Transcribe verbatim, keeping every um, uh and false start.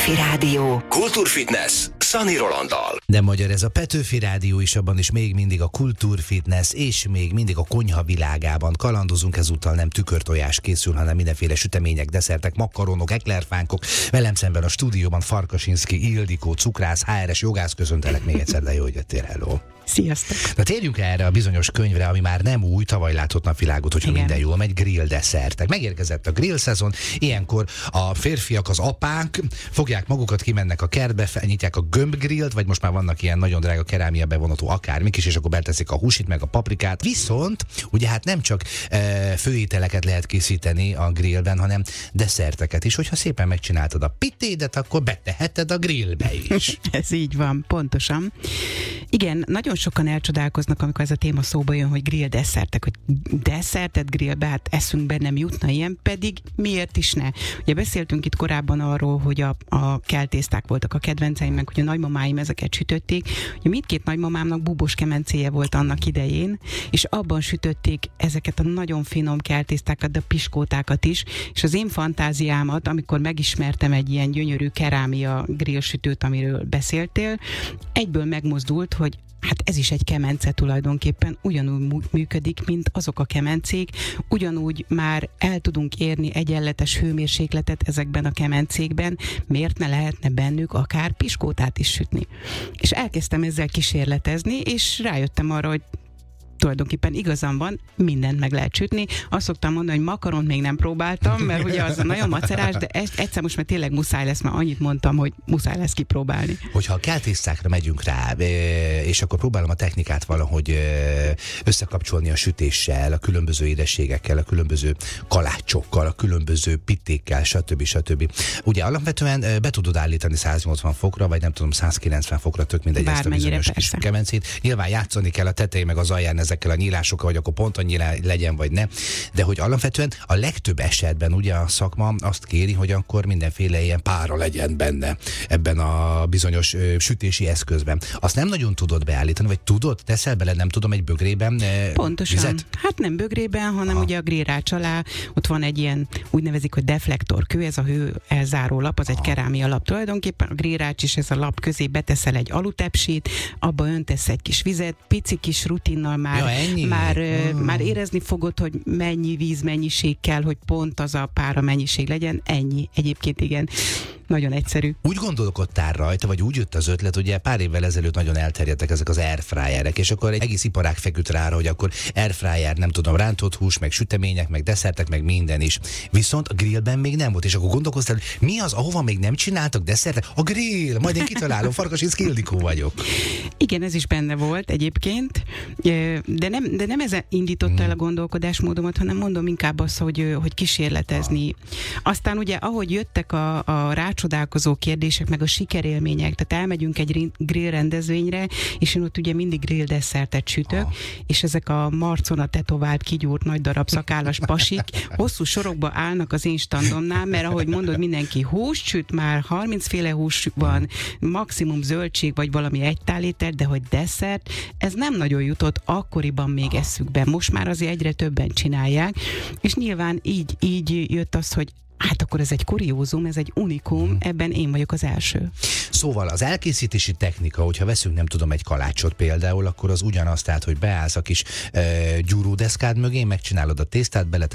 Petőfi Rádió. Kultúrfitness Szani Rolanddal. De magyar ez a Petőfi Rádió is, abban is még mindig a kultúrfitness, és még mindig a konyha világában kalandozunk. Ezúttal nem tükörtojás készül, hanem mindenféle sütemények, desszertek, makaronok, eklerfánkok. Velem szemben a stúdióban Farkasinszky Ildikó, cukrász, há er es jogász, köszöntelek még egyszer, de jó, hogy jöttél, hello. Sziasztok! Na térjünk erre a bizonyos könyvre, ami már nem új, tavaly látott napvilágot, hogyha Igen. minden jól megy, grill desszertek. Megérkezett a grill szezon, ilyenkor a férfiak, az apák fogják magukat, kimennek a kertbe, felnyitják a gömbgrillt, vagy most már vannak ilyen nagyon drága kerámia bevonatú akármik is, és akkor beteszik a húsit, meg a paprikát. Viszont ugye hát nem csak e, főételeket lehet készíteni a grillben, hanem desszerteket is. Hogyha szépen megcsináltad a pitédet, akkor beteheted a grillbe is. Ez így van, pontosan. Igen, nagyon sokan elcsodálkoznak, amikor ez a téma szóba jön, hogy grill desszertek, hogy desszertet grillbe, hát eszünkbe nem jutna ilyen, pedig miért is ne? Ugye beszéltünk itt korábban arról, hogy a, a keltészták voltak a kedvenceim, meg hogy a nagymamáim ezeket sütötték. Ugye mindkét nagymamámnak búbos kemencéje volt annak idején, és abban sütötték ezeket a nagyon finom keltésztákat, de a piskótákat is, és az én fantáziámat, amikor megismertem egy ilyen gyönyörű kerámia grillsütőt, amiről beszéltél, egyből megmozdult, hogy hát ez is egy kemence tulajdonképpen, ugyanúgy működik, mint azok a kemencék, ugyanúgy már el tudunk érni egyenletes hőmérsékletet ezekben a kemencékben, miért ne lehetne bennük akár piskótát is sütni. És elkezdtem ezzel kísérletezni, és rájöttem arra, hogy tulajdonképpen igazam van, mindent meg lehet sütni. Azt szoktam mondani, hogy makaront még nem próbáltam, mert ugye az nagyon macerás, de egyszer most már tényleg muszáj lesz, mert annyit mondtam, hogy muszáj lesz kipróbálni. Hogyha a keltésztákra megyünk rá, és akkor próbálom a technikát valahogy összekapcsolni a sütéssel, a különböző édességekkel, a különböző kalácsokkal, a különböző pitékkel, stb. stb. Ugye alapvetően be tudod állítani száznyolcvan fokra, vagy nem tudom, százkilencven fokra, tök mindegy, ezt a bizonyos kis kemencét. Nyilván játszani kell a tetején meg az alján ezekkel a nyílásokkal, hogy akkor pont annyira legyen, vagy ne. De hogy alapvetően a legtöbb esetben ugye a szakma azt kéri, hogy akkor mindenféle ilyen pára legyen benne ebben a bizonyos ö, sütési eszközben. Azt nem nagyon tudod beállítani, vagy tudod, teszel bele, nem tudom, egy bögrében ö, Pontosan. Vizet? Hát nem bögrében, hanem Aha. ugye a grillrács alá, ott van egy ilyen, úgy nevezik, hogy deflektorkő, ez a hő elzáró lap, az Aha. egy kerámia lap tulajdonképpen, a grillrács is ez a lap közé beteszel egy alutepsit, abba öntesz egy kis vizet, pici kis rutinnal már Ja, ennyi? Már, mm. már érezni fogod, hogy mennyi vízmennyiség kell, hogy pont az a pára mennyiség legyen, ennyi. Egyébként igen, nagyon egyszerű. Úgy gondolkodtál rajta, vagy úgy jött az ötlet, ugye pár évvel ezelőtt nagyon elterjedtek ezek az airfryerek, és akkor egy egész iparág feküdt rá, hogy akkor airfryer, nem tudom, rántott hús, meg sütemények, meg desszertek, meg minden is. Viszont a grillben még nem volt, és akkor gondolkoztál, hogy mi az, ahova még nem csináltak desszertek? A grill! Majd én kitalálom, Farkasinszky Ildikó vagyok. Igen, ez is benne volt egyébként, de nem, de nem ez indította el a gondolkodásmódomat, hanem mondom inkább azt, hogy, hogy kísérletezni. Aztán ugye, ahogy jöttek a, a rácsodálkozó kérdések, meg a sikerélmények, tehát elmegyünk egy grill rendezvényre, és én ott ugye mindig grill desszertet sütök, ah. és ezek a marcona tetovált, kigyúrt, nagy darab szakállas pasik hosszú sorokba állnak az én standomnál, mert ahogy mondod, mindenki húst süt, már harmincféle hús van, maximum zöldség, vagy valami egy táliter, de hogy desszert, ez nem nagyon jutott akkoriban még eszükbe. Most már azért egyre többen csinálják, és nyilván így, így jött az, hogy hát akkor ez egy kuriózum, ez egy unikum, hmm. ebben én vagyok az első. Szóval az elkészítési technika, hogyha veszünk, nem tudom, egy kalácsot például, akkor az ugyanaz, tehát, hogy beállsz a kis e, gyúródeszkád mögé, megcsinálod a tésztát, bele